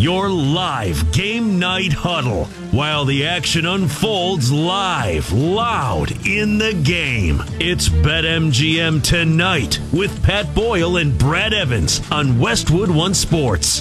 your live game night huddle while the action unfolds live, loud in the game. It's BetMGM Tonight with Pat Boyle and Brad Evans on Westwood One Sports.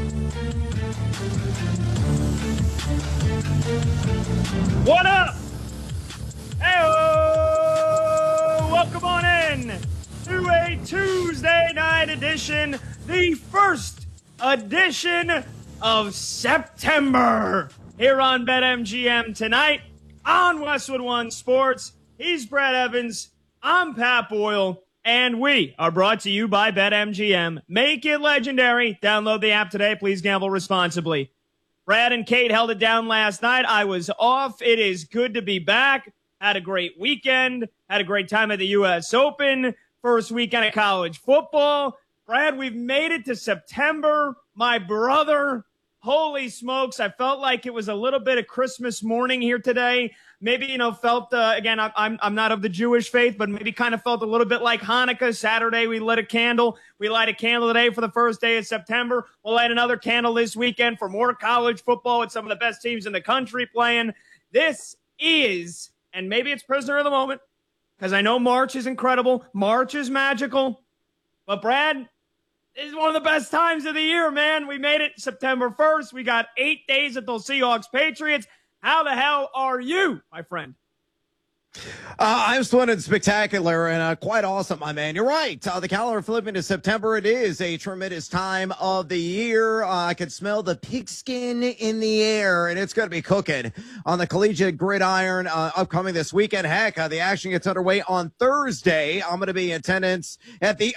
What up? Hey, welcome on in to a Tuesday night edition, the first edition of September here on BetMGM Tonight on Westwood One Sports. He's Brad Evans, I'm Pat Boyle, and we are brought to you by BetMGM. Make it legendary. Download the app today. Please gamble responsibly. Brad and Kate held it down last night. I was off. It is good to be back. Had a great weekend. Had a great time at the U.S. Open. First weekend of college football. Brad, we've made it to September. My brother, holy smokes. I felt like it was a little bit of Christmas morning here today. Maybe, felt, again, I'm not of the Jewish faith, but maybe kind of felt a little bit like Hanukkah. Saturday, we lit a candle. We light a candle today for the first day of September. We'll light another candle this weekend for more college football with some of the best teams in the country playing. This is, and maybe it's prisoner of the moment, because I know March is incredible. March is magical. But, Brad, this is one of the best times of the year, man. We made it September 1st. We got 8 days until Seahawks-Patriots. How the hell are you, my friend? I'm splendid, spectacular, and quite awesome, my man. You're right. The calendar flipping to September. It is a tremendous time of the year. I can smell the pigskin in the air, and it's going to be cooking on the collegiate gridiron upcoming this weekend. Heck, the action gets underway on Thursday. I'm going to be in attendance at the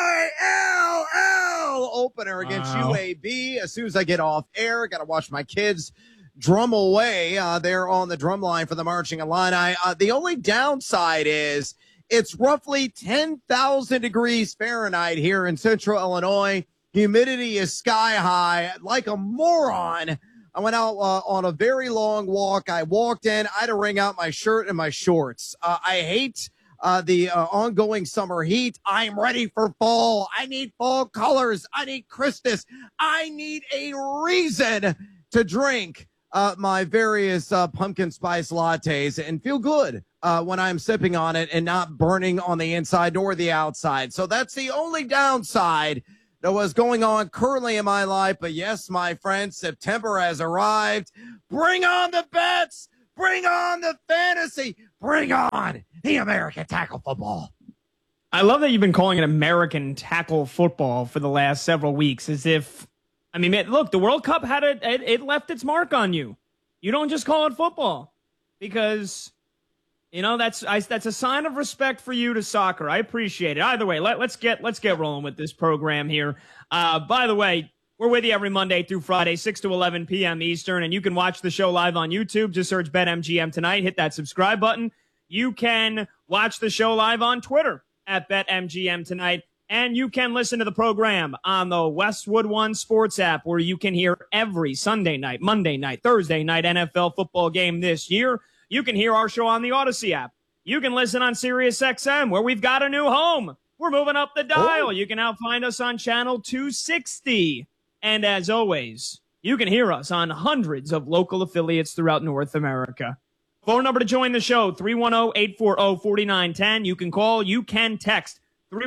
ILL opener against UAB. As soon as I get off air, got to watch my kids drum away there on the drum line for the Marching Illini. The only downside is it's roughly 10,000 degrees Fahrenheit here in central Illinois. Humidity is sky high. Like a moron, I went out on a very long walk. I walked in. I had to wring out my shirt and my shorts. I hate the ongoing summer heat. I'm ready for fall. I need fall colors. I need Christmas. I need a reason to drink my various pumpkin spice lattes and feel good when I'm sipping on it and not burning on the inside nor the outside. So that's the only downside that was going on currently in my life. But yes, my friend, September has arrived. Bring on the bets. Bring on the fantasy. Bring on the American tackle football. I love that you've been calling it American tackle football for the last several weeks, as if, I mean, look, the World Cup it left its mark on you. You don't just call it football because, that's a sign of respect for you to soccer. I appreciate it. Either way, let's get rolling with this program here. By the way, we're with you every Monday through Friday, 6 to 11 p.m. Eastern, and you can watch the show live on YouTube. Just search BetMGM Tonight. Hit that subscribe button. You can watch the show live on Twitter at BetMGM Tonight. And you can listen to the program on the Westwood One Sports app, where you can hear every Sunday night, Monday night, Thursday night NFL football game this year. You can hear our show on the Odyssey app. You can listen on SiriusXM, where we've got a new home. We're moving up the dial. Oh. You can now find us on channel 260. And as always, you can hear us on hundreds of local affiliates throughout North America. Phone number to join the show, 310-840-4910. You can call, you can text.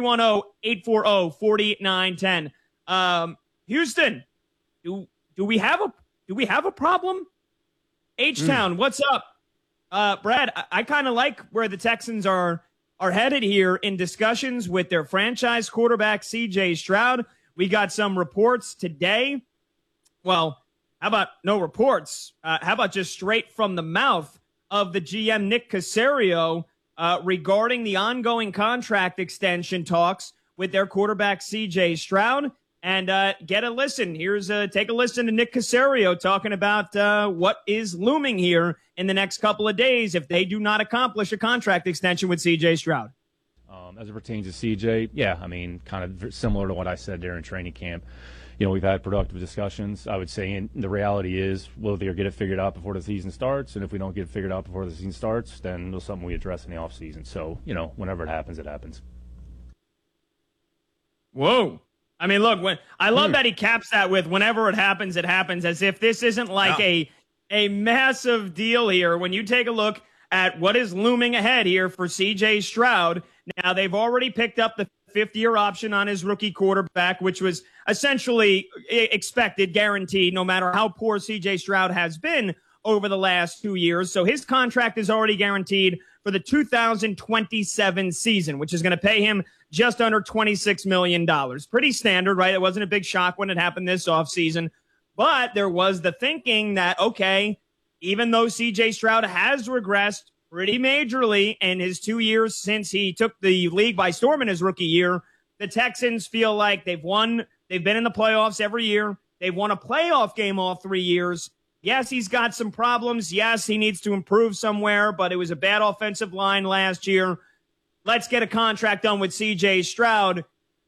310-840-4910. Houston, do we have a problem? H-Town, what's up? Brad, I kind of like where the Texans are headed here in discussions with their franchise quarterback, C.J. Stroud. We got some reports today. Well, how about no reports? How about just straight from the mouth of the GM, Nick Caserio, regarding the ongoing contract extension talks with their quarterback, C.J. Stroud. And get a listen. Take a listen to Nick Caserio talking about what is looming here in the next couple of days if they do not accomplish a contract extension with C.J. Stroud. As it pertains to C.J., yeah, I mean, kind of similar to what I said during training camp. We've had productive discussions. I would say, and the reality is we'll either get it figured out before the season starts, and if we don't get it figured out before the season starts, then it's something we address in the offseason. So, whenever it happens, it happens. Whoa. I mean, look, I love that he caps that with whenever it happens, as if this isn't like a massive deal here. When you take a look at what is looming ahead here for C.J. Stroud, now they've already picked up the fifth-year option on his rookie quarterback, which was essentially expected, guaranteed, no matter how poor C.J. Stroud has been over the last 2 years. So his contract is already guaranteed for the 2027 season, which is going to pay him just under $26 million. Pretty standard, right? It wasn't a big shock when it happened this offseason. But there was the thinking that, okay, even though C.J. Stroud has regressed pretty majorly in his 2 years since he took the league by storm in his rookie year, the Texans feel like they've won. They've been in the playoffs every year. They've won a playoff game all 3 years. Yes, he's got some problems. Yes, he needs to improve somewhere, but it was a bad offensive line last year. Let's get a contract done with C.J. Stroud.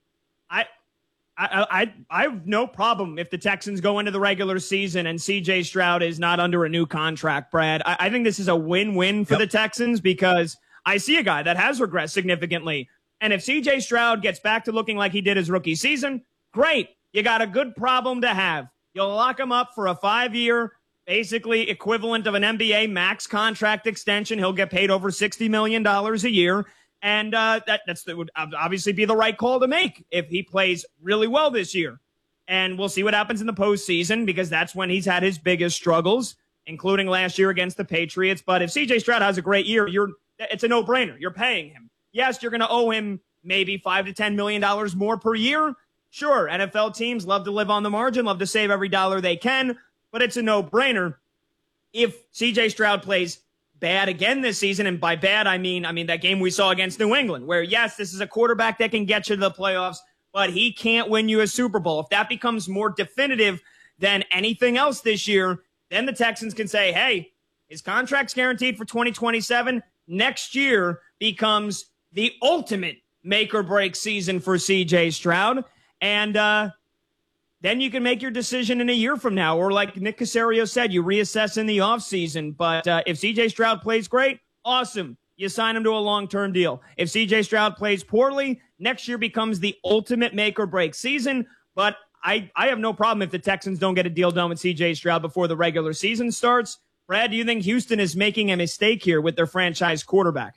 I have no problem if the Texans go into the regular season and C.J. Stroud is not under a new contract, Brad. I think this is a win-win for the Texans because I see a guy that has regressed significantly. And if C.J. Stroud gets back to looking like he did his rookie season, great. You got a good problem to have. You'll lock him up for a 5-year, basically equivalent of an NBA max contract extension. He'll get paid over $60 million a year. And that would obviously be the right call to make if he plays really well this year. And we'll see what happens in the postseason because that's when he's had his biggest struggles, including last year against the Patriots. But if C.J. Stroud has a great year, it's a no-brainer. You're paying him. Yes, you're going to owe him maybe $5 to $10 million more per year. Sure, NFL teams love to live on the margin, love to save every dollar they can, but it's a no-brainer. If C.J. Stroud plays bad again this season, and by bad, I mean that game we saw against New England, where, yes, this is a quarterback that can get you to the playoffs, but he can't win you a Super Bowl. If that becomes more definitive than anything else this year, then the Texans can say, hey, his contract's guaranteed for 2027. Next year becomes the ultimate make-or-break season for C.J. Stroud. And then you can make your decision in a year from now. Or like Nick Caserio said, you reassess in the offseason. But if C.J. Stroud plays great, awesome. You sign him to a long-term deal. If C.J. Stroud plays poorly, next year becomes the ultimate make-or-break season. But I have no problem if the Texans don't get a deal done with C.J. Stroud before the regular season starts. Brad, do you think Houston is making a mistake here with their franchise quarterback?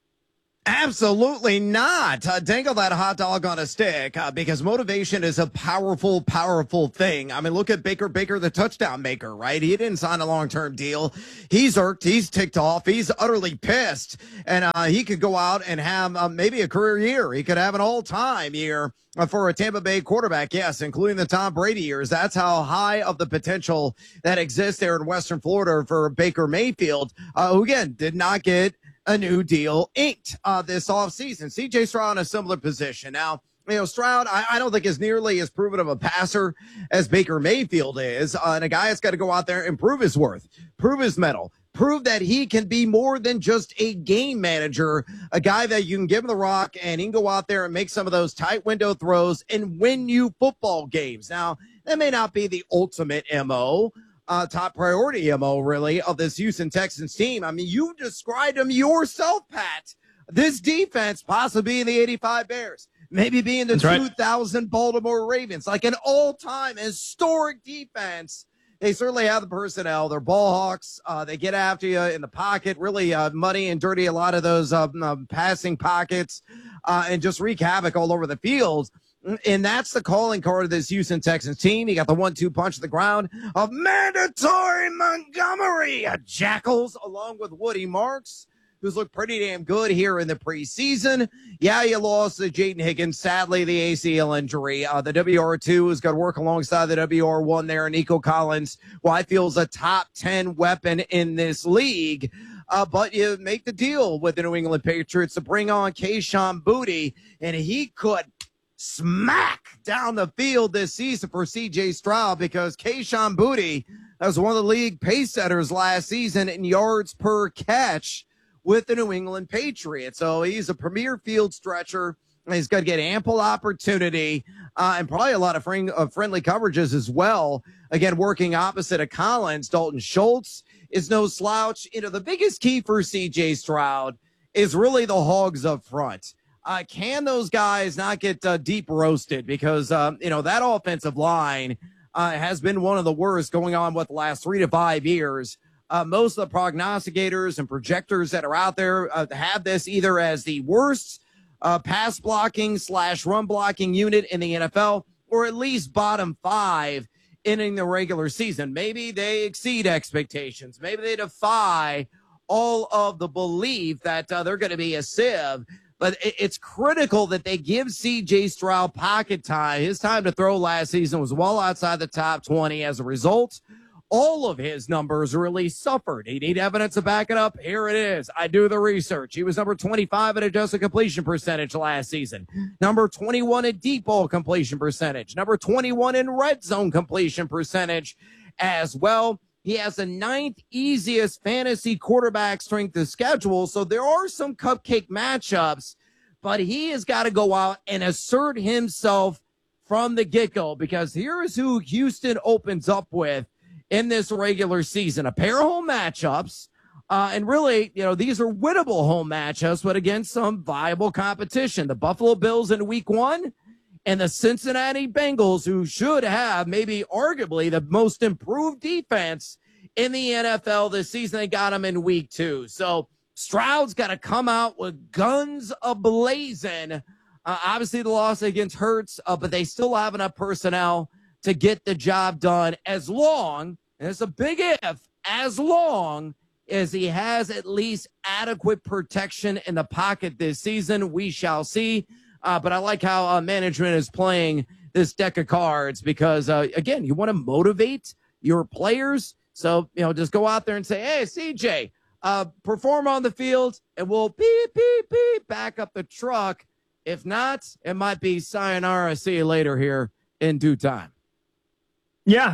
Absolutely not. Dangle that hot dog on a stick because motivation is a powerful, powerful thing. I mean, look at Baker, the touchdown maker, right? He didn't sign a long-term deal. He's irked. He's ticked off. He's utterly pissed. And he could go out and have maybe a career year. He could have an all-time year for a Tampa Bay quarterback, yes, including the Tom Brady years. That's how high of the potential that exists there in Western Florida for Baker Mayfield, who, again, did not get a new deal inked this offseason. C.J. Stroud in a similar position. Now, Stroud, I don't think is nearly as proven of a passer as Baker Mayfield is. And a guy that's got to go out there and prove his worth, prove his mettle, prove that he can be more than just a game manager, a guy that you can give him the rock and he can go out there and make some of those tight window throws and win you football games. Now, that may not be the ultimate MO, top priority MO, really, of this Houston Texans team. I mean, you described them yourself, Pat. This defense possibly being the 85 Bears, maybe being the 2000 Baltimore Ravens, like an all-time historic defense. They certainly have the personnel. They're ball hawks. They get after you in the pocket, really muddy and dirty a lot of those passing pockets and just wreak havoc all over the field. And that's the calling card of this Houston Texans team. You got the 1-2 punch to the ground of Mandatory Montgomery, Jackals, along with Woody Marks, who's looked pretty damn good here in the preseason. Yeah, you lost to Jaden Higgins. Sadly, the ACL injury. The WR2 is going to work alongside the WR1 there. Nico Collins, who I feel is a top 10 weapon in this league. But you make the deal with the New England Patriots to bring on Kayshon Boutte, and he could smack down the field this season for C.J. Stroud because Kayshon Boutte was one of the league pace setters last season in yards per catch with the New England Patriots. So he's a premier field stretcher. He's going to get ample opportunity and probably a lot of friendly coverages as well. Again, working opposite of Collins, Dalton Schultz is no slouch. The biggest key for C.J. Stroud is really the hogs up front. Can those guys not get deep roasted? Because, that offensive line has been one of the worst going on the last 3 to 5 years. Most of the prognosticators and projectors that are out there have this either as the worst pass blocking / run blocking unit in the NFL, or at least bottom 5 ending the regular season. Maybe they exceed expectations. Maybe they defy all of the belief that they're going to be a sieve. But it's critical that they give C.J. Stroud pocket time. His time to throw last season was well outside the top 20. As a result, all of his numbers really suffered. He need evidence to back it up. Here it is. I do the research. He was number 25 in adjusted completion percentage last season. Number 21 in deep ball completion percentage. Number 21 in red zone completion percentage as well. He has the 9th easiest fantasy quarterback strength of schedule. So there are some cupcake matchups, but he has got to go out and assert himself from the get-go, because here is who Houston opens up with in this regular season. A pair of home matchups, and really, these are winnable home matchups, but against some viable competition. The Buffalo Bills in week 1 and the Cincinnati Bengals, who should have maybe arguably the most improved defense in the NFL this season. They got them in week 2. So Stroud's got to come out with guns a-blazing. Obviously, the loss against Hurts, but they still have enough personnel to get the job done, as long, and it's a big if, as long as he has at least adequate protection in the pocket this season. We shall see. But I like how management is playing this deck of cards, because, again, you want to motivate your players. So, just go out there and say, hey, CJ, perform on the field, and we'll beep, beep, beep, back up the truck. If not, it might be sayonara, see you later here in due time. Yeah,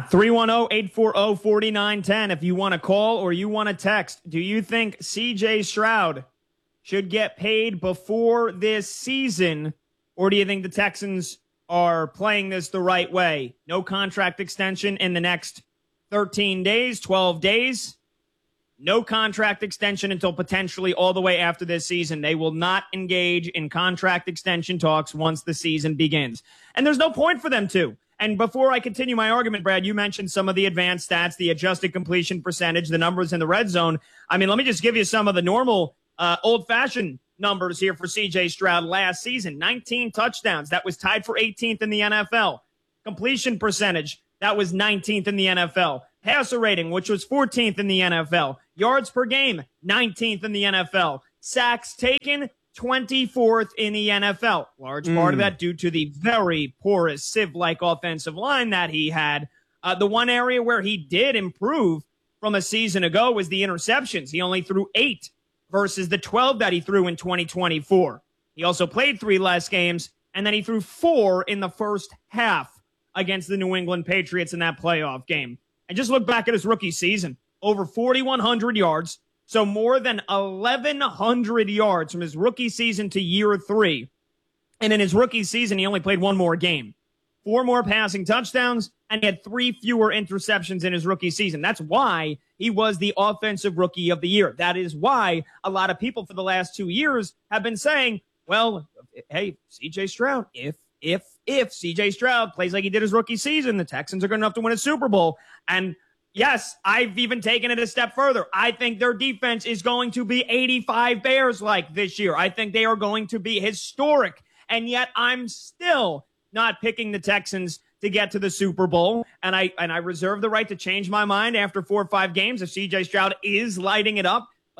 310-840-4910 if you want to call or you want to text. Do you think C.J. Stroud should get paid before this season, or do you think the Texans are playing this the right way? No contract extension in the next 13 days, 12 days. No contract extension until potentially all the way after this season. They will not engage in contract extension talks once the season begins. And there's no point for them to. And before I continue my argument, Brad, you mentioned some of the advanced stats, the adjusted completion percentage, the numbers in the red zone. I mean, let me just give you some of the normal old-fashioned numbers here for C.J. Stroud last season. 19 touchdowns. That was tied for 18th in the NFL. Completion percentage. That was 19th in the NFL. Passer rating, which was 14th in the NFL. Yards per game, 19th in the NFL. Sacks taken, 24th in the NFL. Large part of that due to the very porous sieve-like offensive line that he had. The one area where he did improve from a season ago was the interceptions. He only threw 8 versus the 12 that he threw in 2024. He also played 3 less games, and then he threw 4 in the first half against the New England Patriots in that playoff game. And just look back at his rookie season. Over 4,100 yards, so more than 1,100 yards from his rookie season to year 3. And in his rookie season, he only played 1 more game. 4 more passing touchdowns, and he had 3 fewer interceptions in his rookie season. That's why he was the offensive rookie of the year. That is why a lot of people for the last 2 years have been saying, well, hey, C.J. Stroud, if C.J. Stroud plays like he did his rookie season, the Texans are good enough to win a Super Bowl. And yes, I've even taken it a step further. I think their defense is going to be 85 Bears-like this year. I think they are going to be historic. And yet I'm still not picking the Texans to get to the Super Bowl. And I reserve the right to change my mind after 4 or 5 games if C.J. Stroud is lighting it up. But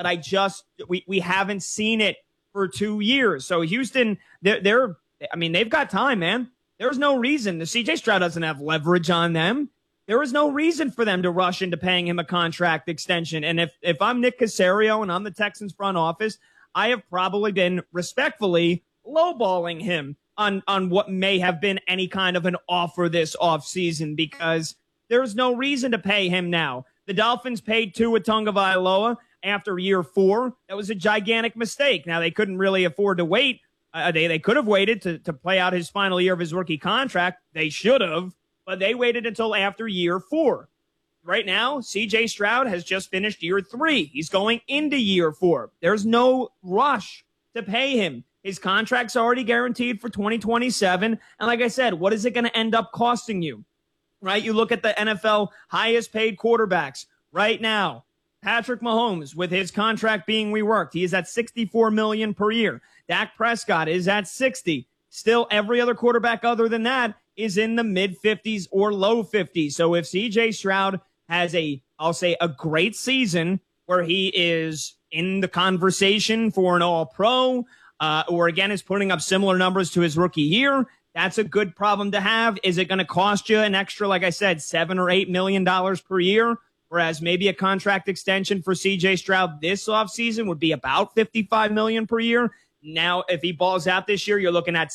we haven't seen it for 2 years. So Houston, they've got time, man. There's no reason. The C.J. Stroud doesn't have leverage on them. There is no reason for them to rush into paying him a contract extension. And if I'm Nick Caserio and I'm the Texans front office, I have probably been respectfully lowballing him on what may have been any kind of an offer this offseason, because there's no reason to pay him now. The Dolphins paid Tua Tagovailoa after year 4. That was a gigantic mistake. Now, they couldn't really afford to wait. They could have waited to play out his final year of his rookie contract. They should have, but they waited until after year 4. Right now, C.J. Stroud has just finished year 3. He's going into year 4. There's no rush to pay him. His contract's already guaranteed for 2027. And like I said, what is it going to end up costing you? Right? You look at the NFL highest paid quarterbacks right now. Patrick Mahomes, with his contract being reworked, he is at $64 million per year. Dak Prescott is at $60. Still, every other quarterback other than that is in the mid-50s or low 50s. So if C.J. Stroud has a great season where he is in the conversation for an All-Pro, or again is putting up similar numbers to his rookie year, that's a good problem to have. Is it going to cost you an extra, like I said, $7 or $8 million per year? Whereas maybe a contract extension for C.J. Stroud this offseason would be about $55 million per year. Now, if he balls out this year, you're looking at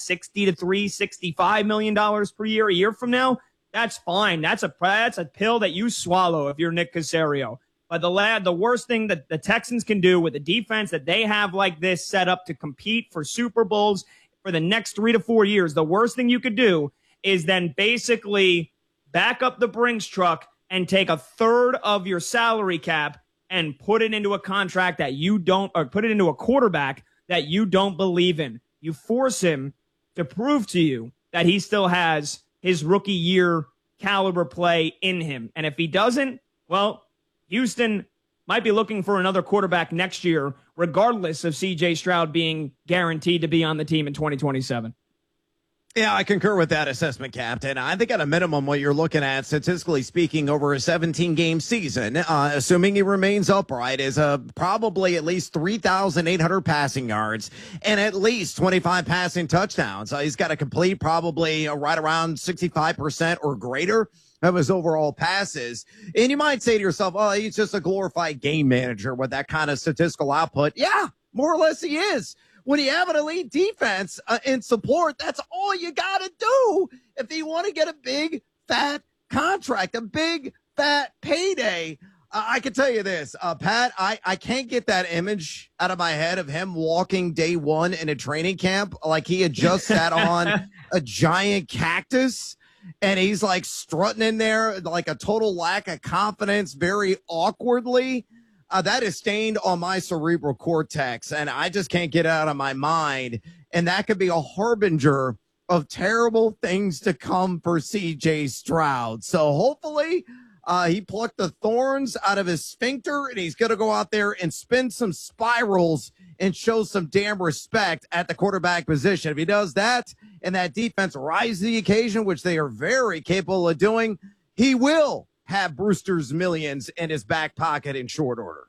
$65 million per year a year from now. That's fine. That's a pill that you swallow if you're Nick Caserio. But the worst thing that the Texans can do with a defense that they have like this set up to compete for Super Bowls for the next 3 to 4 years, the worst thing you could do is then basically back up the Brinks truck and take a third of your salary cap and put it into a contract that you don't, or put it into a quarterback that you don't believe in. You force him to prove to you that he still has his rookie year caliber play in him. And if he doesn't, well, Houston might be looking for another quarterback next year, regardless of C.J. Stroud being guaranteed to be on the team in 2027. Yeah, I concur with that assessment, Captain. I think at a minimum, what you're looking at, statistically speaking, over a 17-game season, assuming he remains upright, is probably at least 3,800 passing yards and at least 25 passing touchdowns. He's got to complete probably right around 65% or greater of his overall passes. And you might say to yourself, oh, he's just a glorified game manager with that kind of statistical output. Yeah, more or less he is. When you have an elite defense in support, that's all you got to do if you want to get a big, fat contract, a big, fat payday. I can tell you this, Pat, I can't get that image out of my head of him walking day one in a training camp like he had just sat on a giant cactus. And he's like strutting in there like a total lack of confidence, very awkwardly. That is stained on my cerebral cortex, and I just can't get it out of my mind. And that could be a harbinger of terrible things to come for C.J. Stroud. So hopefully he plucked the thorns out of his sphincter, and he's going to go out there and spin some spirals and show some damn respect at the quarterback position. If he does that and that defense rises to the occasion, which they are very capable of doing, he will have Brewster's millions in his back pocket in short order.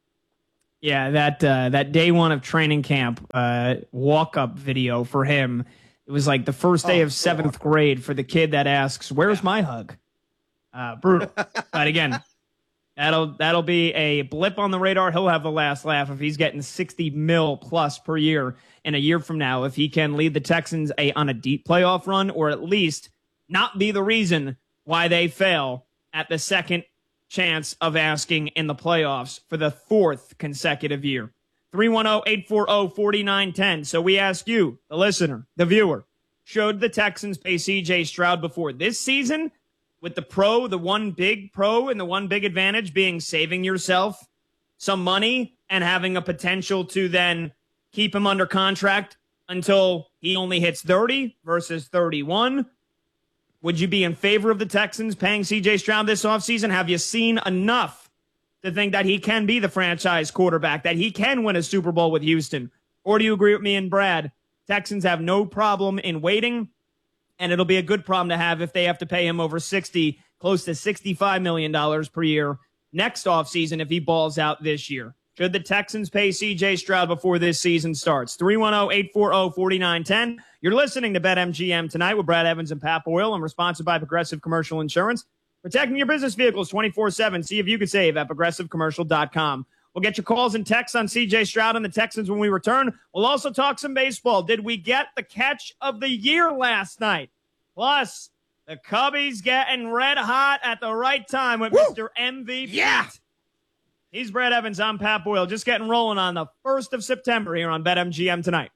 Yeah, that day one of training camp walk-up video for him, it was like the first day of seventh grade for the kid that asks, where's my hug? Brutal. But again, that'll be a blip on the radar. He'll have the last laugh if he's getting 60 mil plus per year in a year from now, if he can lead the Texans on a deep playoff run, or at least not be the reason why they fail at the second chance of asking in the playoffs for the fourth consecutive year. 310-840-4910. So we ask you, the listener, the viewer, should the Texans pay C.J. Stroud before this season, with the one big pro and the one big advantage being saving yourself some money and having a potential to then keep him under contract until he only hits 30 versus 31? Would you be in favor of the Texans paying C.J. Stroud this offseason? Have you seen enough to think that he can be the franchise quarterback, that he can win a Super Bowl with Houston? Or do you agree with me and Brad? Texans have no problem in waiting, and it'll be a good problem to have if they have to pay him over close to $65 million per year next offseason if he balls out this year. Should the Texans pay C.J. Stroud before this season starts? 310-840-4910. You're listening to BetMGM tonight with Brad Evans and Pat Boyle, and we're sponsored by Progressive Commercial Insurance. Protecting your business vehicles 24/7. See if you can save at ProgressiveCommercial.com. We'll get your calls and texts on C.J. Stroud and the Texans when we return. We'll also talk some baseball. Did we get the catch of the year last night? Plus, the Cubbies getting red hot at the right time with Mr. MVP. Yeah. He's Brad Evans. I'm Pat Boyle. Just getting rolling on the 1st of September here on BetMGM tonight.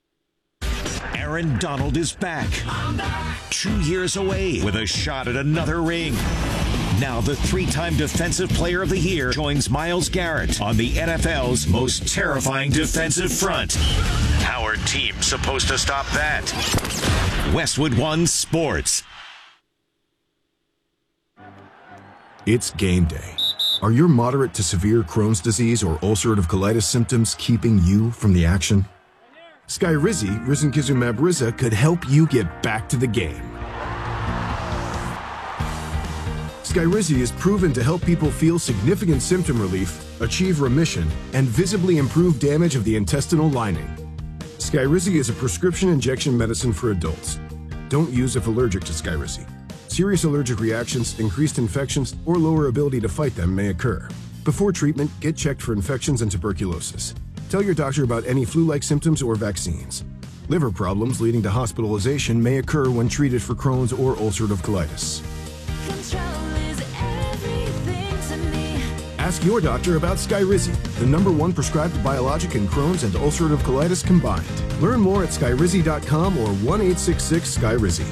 Aaron Donald is back. 2 years away with a shot at another ring. Now the 3-time Defensive Player of the Year joins Myles Garrett on the NFL's most terrifying defensive front. How are teams supposed to stop that? Westwood One Sports. It's game day. Are your moderate to severe Crohn's disease or ulcerative colitis symptoms keeping you from the action? Skyrizi, risankizumab Riza, could help you get back to the game. Skyrizi is proven to help people feel significant symptom relief, achieve remission, and visibly improve damage of the intestinal lining. Skyrizi is a prescription injection medicine for adults. Don't use if allergic to Skyrizi. Serious allergic reactions, increased infections, or lower ability to fight them may occur. Before treatment, get checked for infections and tuberculosis. Tell your doctor about any flu-like symptoms or vaccines. Liver problems leading to hospitalization may occur when treated for Crohn's or ulcerative colitis. Ask your doctor about Skyrizi, the #1 prescribed biologic in Crohn's and ulcerative colitis combined. Learn more at skyrizi.com or 1-866-SKYRIZI.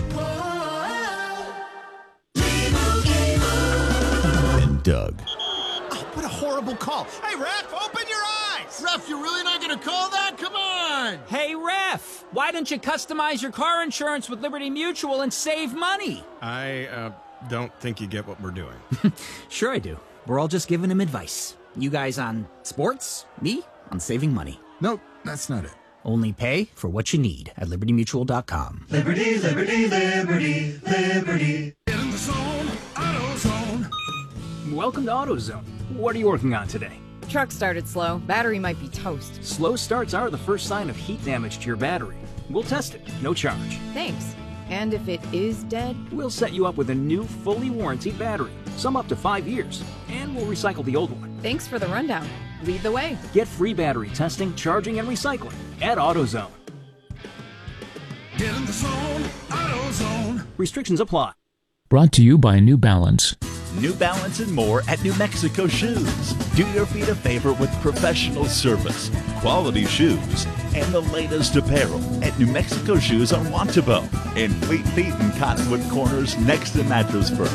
And Doug. Oh, what a horrible call. Hey, ref, open your eyes. Ref, you're really not going to call that? Come on. Hey, ref, why don't you customize your car insurance with Liberty Mutual and save money? I don't think you get what we're doing. Sure I do. We're all just giving him advice. You guys on sports, me on saving money. Nope, that's not it. Only pay for what you need at libertymutual.com. Liberty, liberty, liberty, liberty. Get in the zone, AutoZone. Welcome to AutoZone. What are you working on today? Truck started slow. Battery might be toast. Slow starts are the first sign of heat damage to your battery. We'll test it, no charge. Thanks. And if it is dead? We'll set you up with a new, fully warranted battery, some up to 5 years, and we'll recycle the old one. Thanks for the rundown. Lead the way. Get free battery testing, charging, and recycling at AutoZone. Get in the zone, AutoZone. Restrictions apply. Brought to you by New Balance. New Balance and more at New Mexico Shoes. Do your feet a favor with professional service, quality shoes, and the latest apparel at New Mexico Shoes on Wantabo and Fleet Feet and Cottonwood Corners next to Mattressburg.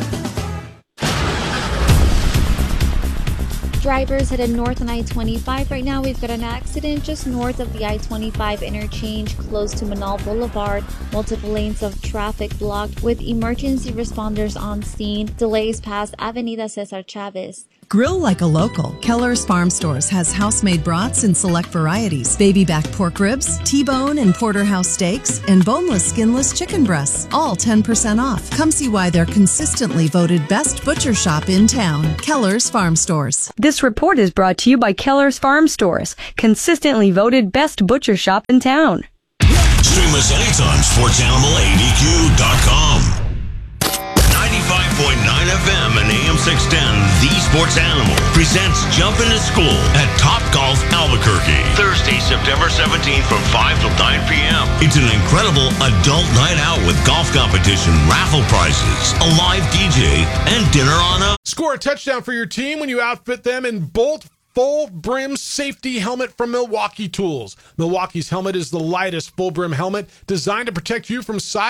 Drivers headed north on I-25. Right now, we've got an accident just north of the I-25 interchange close to Manal Boulevard. Multiple lanes of traffic blocked with emergency responders on scene. Delays past Avenida Cesar Chavez. Grill like a local. Keller's Farm Stores has house-made brats in select varieties, baby back pork ribs, T-bone and porterhouse steaks, and boneless, skinless chicken breasts, all 10% off. Come see why they're consistently voted best butcher shop in town. Keller's Farm Stores. This report is brought to you by Keller's Farm Stores, consistently voted best butcher shop in town. Stream us anytime, sportsanimaldq.com. 95.9 FM and AM 610, The Sports Animal, presents Jump into School at Top Golf Albuquerque. Thursday, September 17th from 5 till 9 p.m. It's an incredible adult night out with golf competition, raffle prizes, a live DJ, and dinner on us. Score a touchdown for your team when you outfit them in Bolt Full Brim Safety Helmet from Milwaukee Tools. Milwaukee's helmet is the lightest full brim helmet designed to protect you from side